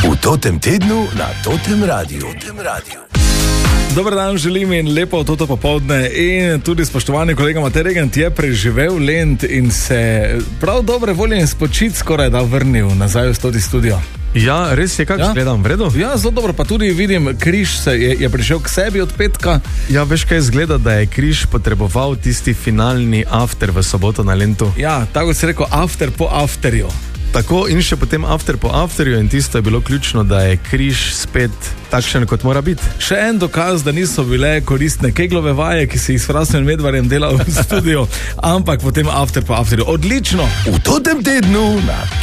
V totem tednu na Totem Radiu. Dober dan želim in lepo toto popoldne. In tudi spoštovani kolega Matej Regent je preživel Lent in se prav dobre volje in spočit skoraj da vrnil nazaj v studio. Ja, res je, kako gledam, v redu? Ja, zelo dobro, pa tudi vidim, Križ je prišel k sebi od petka. Ja, veš kaj zgleda, da je Križ potreboval tisti finalni after v soboto na Lentu. Ja, tako si rekel, after po afterju. Tako in še potem after po afterju in tisto je bilo ključno, da je Križ spet takšen, kot mora biti. Še en dokaz, da niso bile koristne keglove vaje, ki si jih s Frasnem Medvarjem delal v studiu, ampak potem after po afterju. Odlično! V totem tednu na